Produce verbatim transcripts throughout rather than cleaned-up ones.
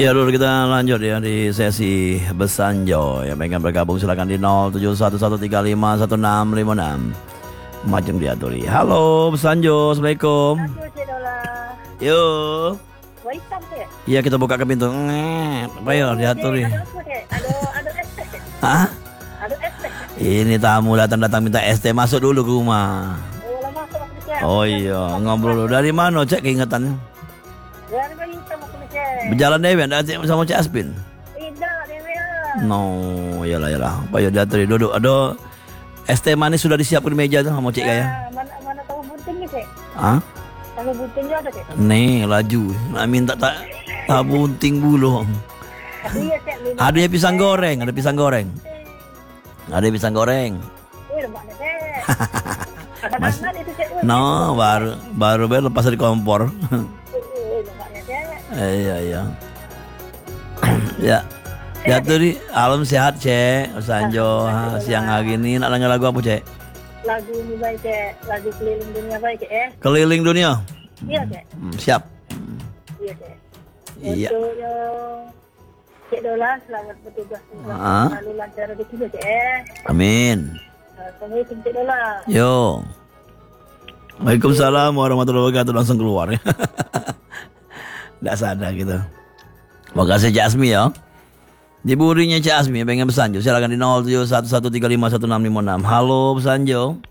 Ya dulu kita lanjut ya di sesi Besanjo. Ya pengen bergabung silakan di nol tujuh satu satu tiga lima satu enam lima enam. Macam diaturi. Halo Besanjo, assalamualaikum. Halo Cik Dola. Yo. Wah hitam Cik. Iya kita buka ke pintu. Nget. Apa ya diaturi? Ada apa Cik? Ada ada es teh Cik. Hah? Ada es teh. Ini tamu datang-datang minta es teh, masuk dulu ke rumah. Oh lama masuk aku Cik. Oh iya, ngobrol dulu. Dari mana Cek keingetannya? Dari bayi hitam aku Cik. Berjalan Dewi ada Cek sama Cek Aspin? Tidak Dewi. No, iyalah iyalah. Apa ya diaturi duduk. Ada es teh manis sudah disiapkan di meja tuh sama Cik Kaya. Mana mana tahu buntingnya Cik? Hah? Tahu buntingnya ada Cik? Nih laju. Nak minta tak tak bunting bulu. Iya Cik. Ada ya pisang goreng, ada pisang goreng. Ada pisang goreng. Wih lemaknya Cik. Ada Mas- hangat itu Cik. Wih, No, baru baru baru lepas dari kompor. wih, lemaknya Cik. Eh, iya iya. Ya. Ya tuh di alam sehat Cek. Sanjo ha, siang hari ini nak nanya lagu apa Cek? Lagu ini baik Cik. Lagu keliling dunia baik Cik eh. Keliling dunia. Iya Cik. Hmm, siap. Iya Cik. Iya. Untuk yang Cik Dola selamat bertugas Ah. selalu lancar rezeki Cik eh. Amin. Assalamualaikum Cik Dola. Yo. Waalaikumsalam warahmatullahi wabarakatuh. Langsung keluar ya. Tidak sadar gitu. Makasih Cik Asmi ya. Di burinya Cik Asmi pengen Besanjo. Silakan di nol tujuh satu satu tiga lima satu enam lima enam. Halo Besanjo.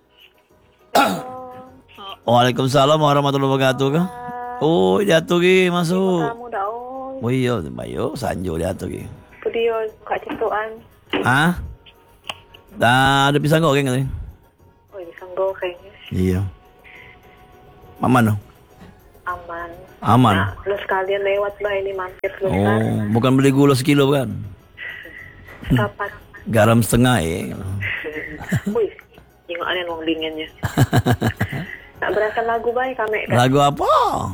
Waalaikumsalam warahmatullahi wabarakatuh. Kah? Oh, diatur ki masuk. Kamu dah oh. Oh iya, bayo Sanjo diatur ki. Video kat cituan. Hah? Dah ada pisang goreng tadi. Oh, pisang goreng. Iya. Aman dong. Aman. Aman. Nah, lu sekalian lewat lah ini mampir lu kan. Oh, bukan beli gula sekilo kan? Kapan? Garam setengah ya. Wih, tengok aneh wong dinginnya. Tak berasa lagu baik kami kan. Lagu apa?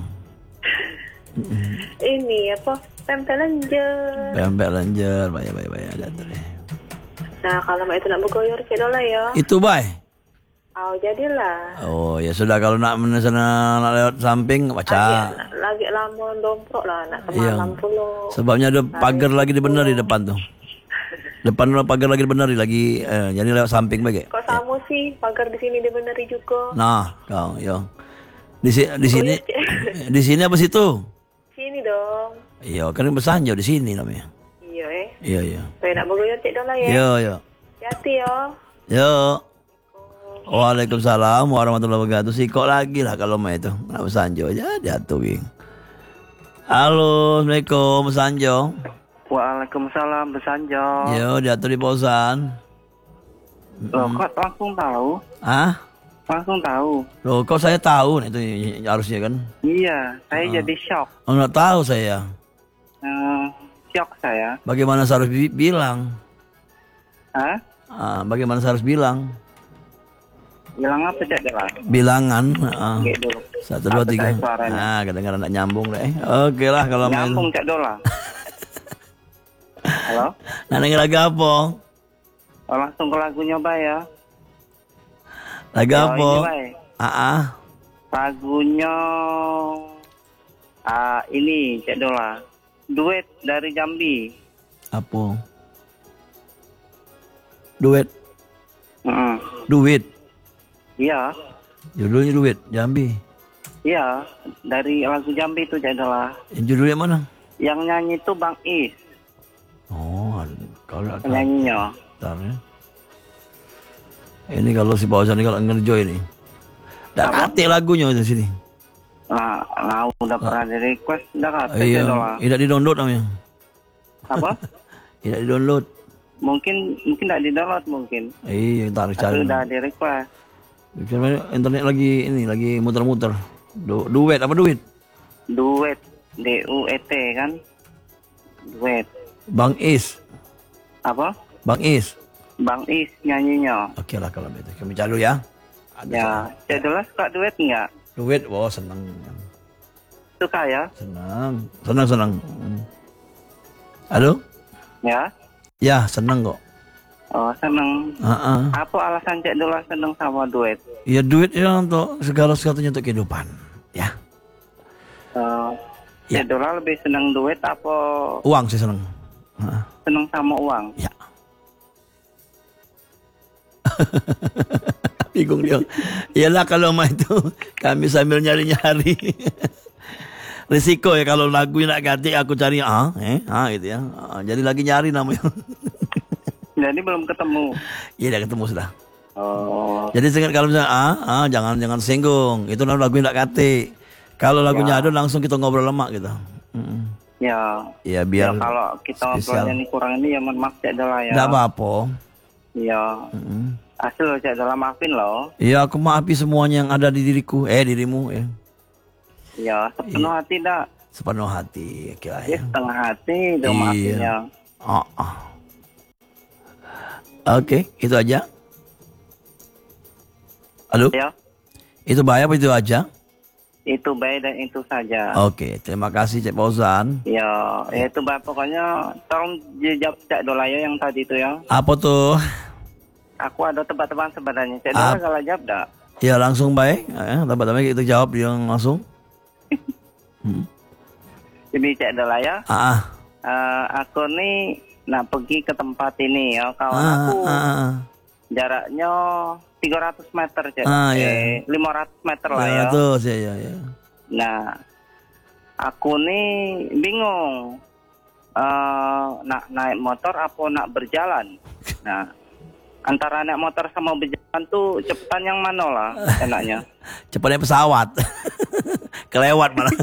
Ini apa? Pempek lenjer. Pempek lenjer, bayar bayar bayar diatur ya. Nah, kalau mak itu nak bergoyor Cik Dola ya. Itu bay. Oh, jadilah. Oh ya sudah kalau nak mana sana nak lewat samping baca. Lagi, lagi lama domprok lah nak Iya. kemalam puluh. Sebabnya ada pagar lagi dibenari depan tuh. Depan ada pagar lagi dibenari lagi eh, jadi lewat samping bagai. Kok sama sih pagar di sini dibeneri juga. Nah, kau yo. Di si- di sini di sini apa situ? Sini dong. Iya, kan Besanjo di sini namanya. Iya eh. Iya iya. Saya nak bergoyor Cik Dola ya. Yo yo. Hati-hati ya. Yo. Waalaikumsalam warahmatullahi wabarakatuh. Sikok lagi lah kalau main itu. Nak Besanjo aja jatuh ging. Halo, Assalamualaikum Besanjo. Waalaikumsalam Besanjo. Yo, diatur di posan. Loh, kok langsung tahu? Ah? Langsung tahu? Loh, kok saya tahu itu harusnya kan? Iya, saya jadi shock. Oh, nggak tahu saya. Eh, shock saya. Bagaimana saya harus bi- bilang? Hah? Ah, bagaimana saya harus bilang? Bilang apa Cek Dola? Bilangan. ah. Oke dulu. Satu dua Apa tiga. saya suaranya? Nah, kadang-kadang nggak nyambung deh. Oke lah kalau main. Nyambung Cek Dola. Halo? Nah, denger lagu apa? Oh, langsung ke lagu nyoba ya. Lagu Oh, apa? ini, Bay. Ah, ah. Lagunya ah ini Cek Dola. Duet dari Jambi. Apa? Duit. Heeh. Duit. Iya. Judulnya Duit, Jambi. Iya, dari lagu Jambi itu Cek Dola. Yang judulnya mana? Yang nyanyi itu Bang Is, Oh, kalau nggak tahu. penyanyinya. Bentar ya. Ini kalau si Pausan ini kalau ngerjoy ini. Dan Apa? hati lagunya di sini. Nah, nah udah pernah di request, udah kata Iya, doang. tidak di-download namanya. Apa? Tidak di-download. Mungkin mungkin tidak di download mungkin. Iya, entar Tapi cari. udah di request. Karena internet lagi ini lagi muter-muter. Du duet apa duit? Duet, D U E T kan? Duet. Bang Is. Apa? Bang Is. Bang Is nyanyinya. Oke lah kalau begitu. Kami cari dulu ya. Ada Ya, Cek Dola suka duet nggak? duit, wow senang. Suka ya? Senang. Senang senang. Hmm. Halo? Ya? Ya, senang kok. Oh, seneng. Heeh. Apa alasan Cek Dola seneng sama duet? Ya duit ya untuk segala sesuatunya untuk kehidupan. Ya. Eh, Ya. Cik Dola lebih senang duit apa Uang sih seneng. Heeh. senang sama uang? Ya. Bingung dia. Iyalah kalau mah itu kami sambil nyari-nyari. Risiko ya kalau lagu nak ganti aku cari ah eh ah gitu ya. Ah, jadi lagi nyari namanya. Jadi belum ketemu. Iya udah ketemu sudah. Oh, Jadi sengat kalau misalnya ah ah jangan jangan singgung. Itu lagu nak ganti. Kalau lagunya Ya. ada langsung kita ngobrol lemak gitu. Mm-mm. ya. Ya Ya biar kalau kita spesial. ngobrolnya ini kurang ini ya mohon maaf Cik Dola ya. Enggak apa-apa. Iya. Mm-mm. Asli loh Cik Dola maafin loh. Iya aku maafi semuanya yang ada di diriku. Eh dirimu ya. Ya sepenuh hati dah. Sepenuh hati kira Ya ya. setengah hati itu Iya. maafinnya. Ah, ah. Oke, itu aja. Halo? Ya. Itu bahaya apa itu aja? Itu baik dan itu saja. Oke, terima kasih Cik Fauzan. Ya, ya itu Mbak, pokoknya tolong jawab Cik Dola ya yang tadi itu ya. Apa tuh? Aku ada tebak-tebakan sebenarnya. Cik Ap- Dola kalau jawab dak? Ya langsung baik. Ya, tempat-tempat kita jawab dia langsung. Jadi Cik Dola ya, Ah, ah. eh, aku nih nak pergi ke tempat ini ya, kawan Ah, aku. ah, ah. Jaraknya tiga ratus meter Cik. Ah, iya. Eh, lima ratus meter lah Ya, ya. tuh, ya, ya, ya. Nah, aku nih bingung. eh nak naik motor apa nak berjalan? Nah, antara naik motor sama berjalan tuh cepetan yang mana lah enaknya? Cepatnya pesawat. Kelewat malah.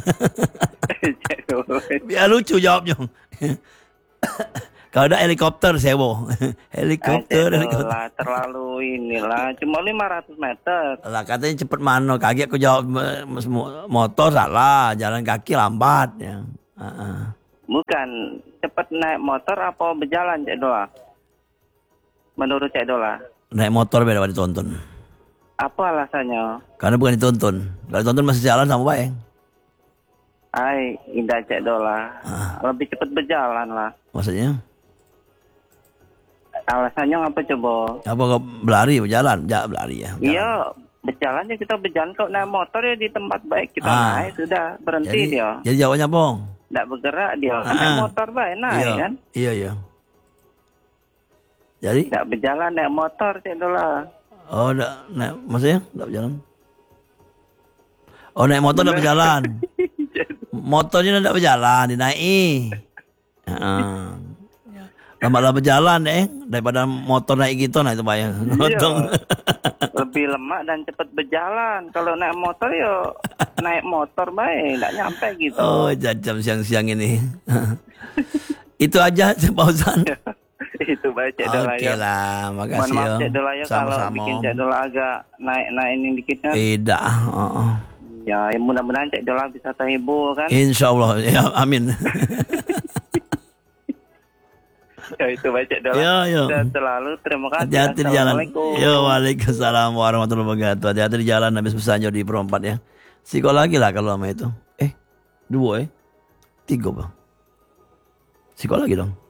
Biar lucu jawabnya. Kalau ada helikopter sewo. Helikopter, helikopter. Lah, terlalu inilah cuma lima ratus meter. Lah katanya cepet mana? Kaget aku jawab me- me- motor salah, jalan kaki lambat ya. Ah, ah. Bukan cepet naik motor apa berjalan Cik Dola? Menurut Cik Dola, Naik motor beda daripada ditonton. apa alasannya? Karena bukan ditonton. Kalau ditonton masih jalan sama baik. Hai, indah Cik Dola. Ah. Lebih cepat berjalan lah. Maksudnya Alasannya apa coba? apa kau berlari berjalan? Ja, berlari ya. berjalan. Iya, berjalan ya kita berjalan. Kalau naik motor ya di tempat baik kita Ah. naik sudah berhenti Jadi, dia. jadi jawabnya bong. Tidak bergerak dia. Ah. Naik motor baik naik Iya, kan? iya, iya. Jadi, Tidak berjalan naik motor Cik Dola. oh, enggak, naik, maksudnya enggak berjalan. Oh, naik motor enggak berjalan. Motornya enggak berjalan, dinaiki. Heeh. Lama-lama berjalan eh daripada motor naik gitu nah itu bayang. Untung. Lebih lemak dan cepat berjalan. Kalau naik motor ya naik motor baik, tidak nyampe gitu. Oh, jam siang-siang ini. Itu aja Pak Fauzan. Itu baik Cik Dola Oke ya. lah, Mohon makasih maaf ya. Cik Dola ya kalau bikin Cik Dola agak naik-naik ini dikitnya. Tidak. Oh, oh. Ya, ya mudah-mudahan Cik Dola bisa terhibur kan. Insya Allah, ya, amin. Ya itu baik Cik Dola. Ya, ya. Dan selalu terima kasih. Hati-hati di jalan. Assalamualaikum. Yo, waalaikumsalam warahmatullahi wabarakatuh. Hati-hati di jalan habis pesanjo di perempat ya. Siko lagi lah kalau sama itu. Eh, dua eh. Tiga bang. Siko lagi dong.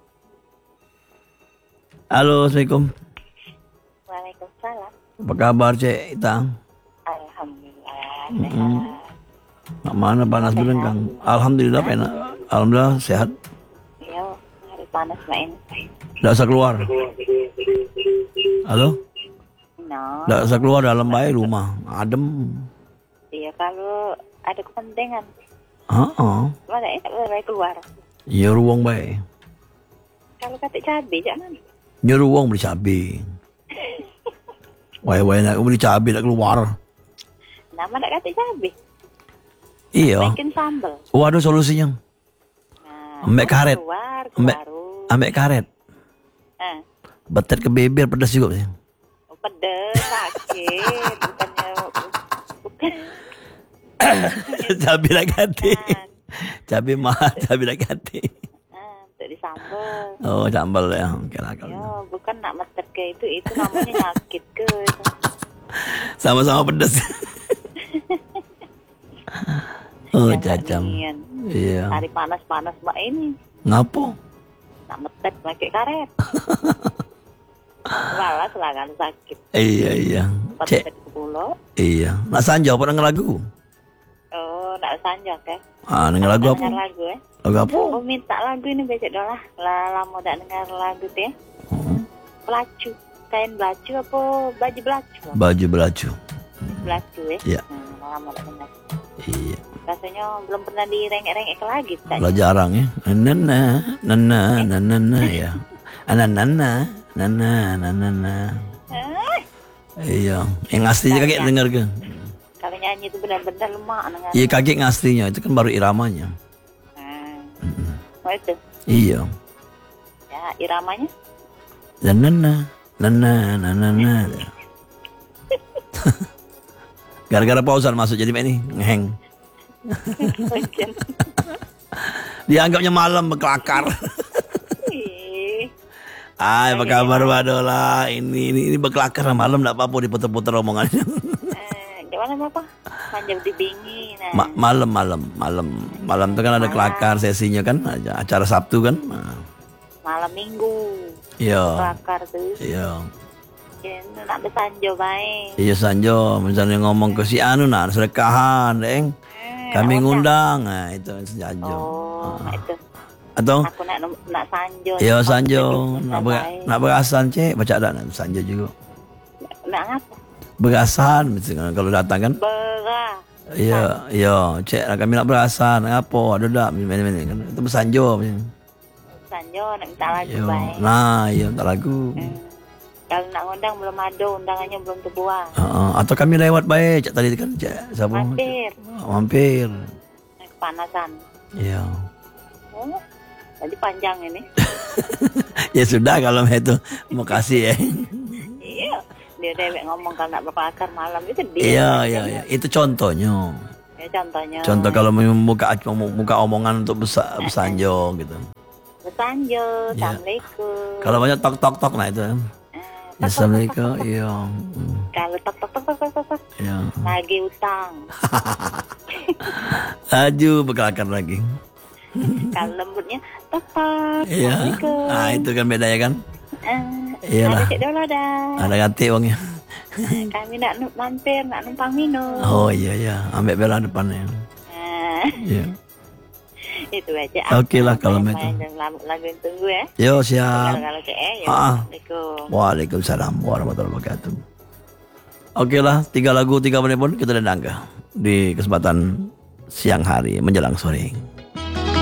Halo, Assalamualaikum. Waalaikumsalam. Apa kabar Cek Itang? Alhamdulillah. Mm-mm. Nak mana panas bilang Kang? Alhamdulillah enak. Alhamdulillah sehat. Iya, hari panas main. Tidak usah keluar. Halo? No. Tidak usah keluar dalam baik rumah. Adem. Iya, kalau ada kepentingan, Heeh. mana enak boleh keluar. Ya ruang baik. Kalau kata cabai, jangan. Nyuruh uang beli cabai. Wah, wah, nak beli cabai nak keluar. Nama nak kata cabai. Iya. Bikin sambal. Oh, ada solusinya. Nah, Ambek karet. Keluar, Ambek, keluar. ambek karet. Ah, Betet ke bibir pedas juga sih. oh, pedes, sakit. Bukannya... Bukan. Cabai nak ganti. Bukan. Cabai mahal, cabai nak ganti. Ah, untuk disambal. Oh, sambal ya. Oke lah kalau. Ya, bukan nak meter ke itu, itu namanya sakit ke. Itu. Sama-sama pedas. Oh, cacam. Jangan. Iya. Hari panas-panas mbak ini. Ngapo? Nak metet pakai karet. Malas lah kan sakit. Iya, iya. Cek. Metet ke pulau. Iya. Nak sanjau pernah ngelagu? Oh, nak sanjak ya. Ah, dengar lagu apa? Dengar lagu ya. Lagu apa? Oh minta lagu ini becek dah lah. Lah lama tak dengar lagu tu ya. Hmm. Belacu. Kain belacu apa baju belacu? Baju belacu. Belacu ya. Iya. Hmm, lama tak dengar. Iya. Rasanya belum pernah direngek-rengek lagi. Tak? Lah jarang ya. Nana, nana, nana ya. Nana, nana, nana, nana. Eh, Iya. Yang aslinya kakek dengar ke? kalau nyanyi itu benar-benar lemak dengar. Iya kakek aslinya itu kan baru iramanya. Hmm. Oh itu. Iya. Ya iramanya. Dan nana, nana, nana, nana. Gara-gara pausan masuk jadi ini ngeheng. Bagian. Dianggapnya malam berkelakar. Ih, Ay, apa kabar Badola? Ini ini, ini berkelakar malam enggak apa-apa diputar-putar omongannya. eh, gimana Bapak? Panjang dibingin. Nah. Ma- malam malam malam malam itu kan ada kelakar sesinya kan aja- acara Sabtu kan. Nah, Malam minggu. Iya. Kelakar tuh. Iya. Ini nak bersanjo baik. Iya Sanjo, misalnya ngomong ke si Anu nah sedekahan, Deng. Eh, Kami awak ngundang. Nah, itu Sanjo. tak? Oh, itu. Atau Aku nak nak sanjo. Iya Oh, Sanjo, jadi nak ber, baik. nak berasan cek baca ada nak Sanjo juga. Nak ngapa? Berasan misalnya kalau datang kan. Berah. Iya, iya, cek lah kami nak berasan, apa ada tak ini kan. Itu bersanjo. Sanjo nak minta lagu Iya. baik. Nah, iya tak lagu. Hmm. Kalau nak undang belum ada, undangannya belum terbuat. Uh, atau kami lewat baik, cek tadi kan cek siapa? Mampir. Oh, mampir. Kepanasan. Iya. Oh, jadi panjang ini. Ya sudah kalau itu makasih ya. Iya. Dia dewek ngomong kalau nak berkelakar malam itu dia. Iya, iya, iya. Itu contohnya. Ya, contohnya. Contoh kalau membuka muka omongan untuk besa, besanjo gitu. Bersanjo, Iya. Assalamualaikum. Kalau banyak tok tok tok nah itu. Eh, Ya, Assalamualaikum. Iya. Hmm, Kalau tok tok tok tok tok tok, tok. Iya. Lagi utang. Aju berkelakar lagi. Kalau lembutnya tok tok. Iya. Assalamualaikum. Ah itu kan bedanya kan. Eh, Iyalah. ada cek dulu dah. Ada ganti uangnya. Kami nak nu- mampir, nak numpang minum. Oh iya iya, ambil bela depannya. Eh, Iya. itu aja. Oke lah kalau Main- itu. main lagu, lagu yang tunggu ya. Yo siap. Kalau kalau cek eh, ya. Ah. Assalamualaikum. Waalaikumsalam warahmatullahi wabarakatuh. Oke lah, tiga lagu tiga menit pun kita udah nangka di kesempatan siang hari menjelang sore.